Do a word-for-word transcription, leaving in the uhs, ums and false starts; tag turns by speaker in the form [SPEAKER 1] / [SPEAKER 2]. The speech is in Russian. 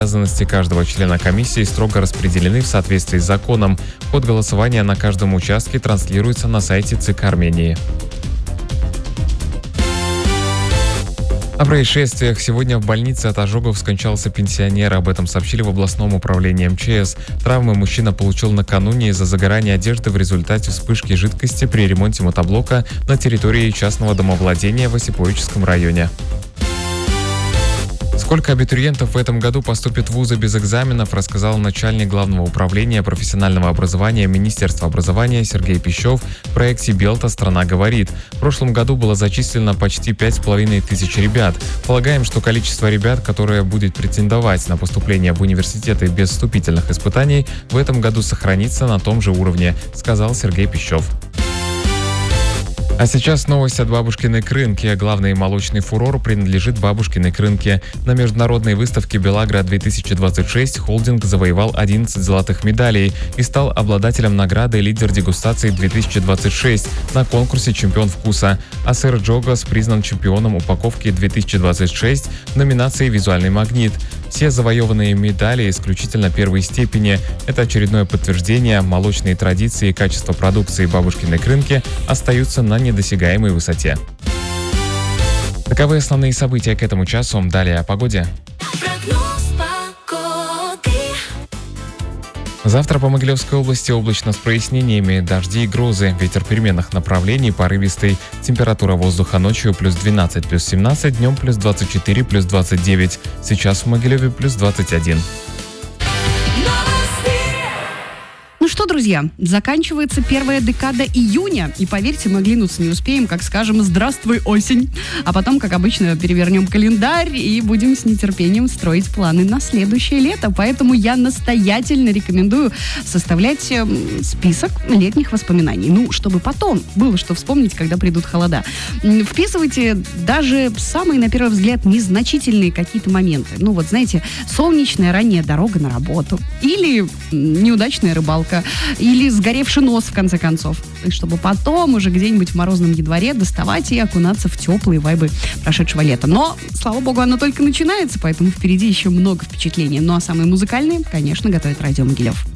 [SPEAKER 1] Обязанности каждого члена комиссии строго распределены в соответствии с законом. Ход голосования на каждом участке транслируется на сайте ЦИК Армении. О происшествиях. Сегодня в больнице от ожогов скончался пенсионер. Об этом сообщили в областном управлении эм че эс. Травмы мужчина получил накануне из-за загорания одежды в результате вспышки жидкости при ремонте мотоблока на территории частного домовладения в Осиповическом районе. Сколько абитуриентов в этом году поступит в вузы без экзаменов, рассказал начальник Главного управления профессионального образования Министерства образования Сергей Пищев в проекте «Белта. Страна говорит». В прошлом году было зачислено почти пять с половиной тысяч ребят. Полагаем, что количество ребят, которое будет претендовать на поступление в университеты без вступительных испытаний, в этом году сохранится на том же уровне, сказал Сергей Пищев. А сейчас новость от бабушкиной Крынки. Главный молочный фурор принадлежит бабушкиной Крынке. На международной выставке «Белагра-две тысячи двадцать шесть» холдинг завоевал одиннадцать золотых медалей и стал обладателем награды «Лидер дегустации две тысячи двадцать шесть» на конкурсе «Чемпион вкуса». А сыр Джогас признан чемпионом упаковки две тысячи двадцать шесть в номинации «Визуальный магнит». Все завоеванные медали исключительно первой степени. Это очередное подтверждение: молочные традиции и качество продукции бабушкиной Крынки остаются на недосягаемой высоте. Таковы основные события к этому часу. Далее о погоде. Завтра по Могилевской области облачно с прояснениями, дожди и грозы. Ветер переменных направлений, порывистый. Температура воздуха ночью плюс двенадцать, плюс семнадцать, днем плюс двадцать четыре, плюс двадцать девять. Сейчас в Могилеве плюс двадцать один.
[SPEAKER 2] Ну что, друзья, заканчивается первая декада июня, и поверьте, мы оглянуться не успеем, как скажем «Здравствуй, осень!». А потом, как обычно, перевернем календарь и будем с нетерпением строить планы на следующее лето. Поэтому я настоятельно рекомендую составлять э, список летних воспоминаний. Ну, чтобы потом было что вспомнить, когда придут холода. Вписывайте даже самые, на первый взгляд, незначительные какие-то моменты. Ну вот, знаете, солнечная ранняя дорога на работу, или неудачная рыбалка, или сгоревший нос, в конце концов. И чтобы потом уже где-нибудь в морозном январе доставать и окунаться в теплые вайбы прошедшего лета. Но, слава богу, оно только начинается, поэтому впереди еще много впечатлений. Ну а самые музыкальные, конечно, готовит радио Могилев.